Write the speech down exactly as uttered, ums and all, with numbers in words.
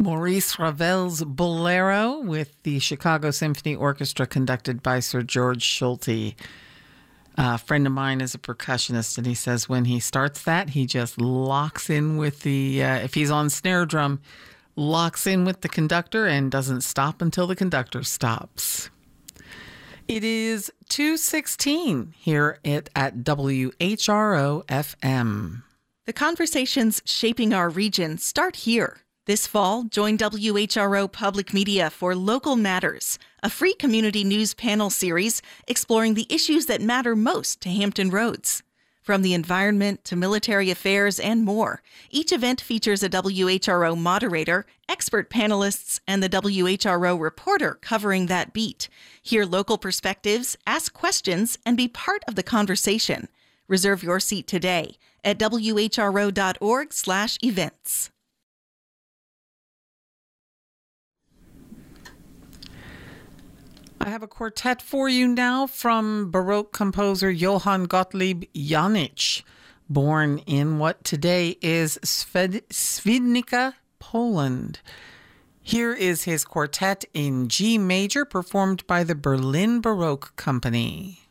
Maurice Ravel's Bolero with the Chicago Symphony Orchestra conducted by Sir George Solti. A friend of mine is a percussionist, and he says when he starts that, he just locks in with the, uh, if he's on snare drum, locks in with the conductor and doesn't stop until the conductor stops. It is two sixteen here at, at W H R O F M. The conversations shaping our region start here. This fall, join W H R O Public Media for Local Matters, a free community news panel series exploring the issues that matter most to Hampton Roads. From the environment to military affairs and more, each event features a W H R O moderator, expert panelists, and the W H R O reporter covering that beat. Hear local perspectives, ask questions, and be part of the conversation. Reserve your seat today at W H R O dot org slash events. I have a quartet for you now from Baroque composer Johann Gottlieb Janich, born in what today is Sved- Świdnica, Poland. Here is his quartet in G major, performed by the Berlin Baroque Company.